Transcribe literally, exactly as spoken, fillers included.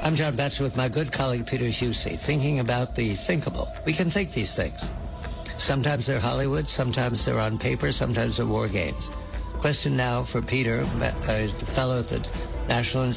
I'm John Batchelor with my good colleague Peter Husey, thinking about the thinkable. We can think these things. Sometimes they're Hollywood, sometimes they're on paper, sometimes they're war games. Question now for Peter, a fellow at the National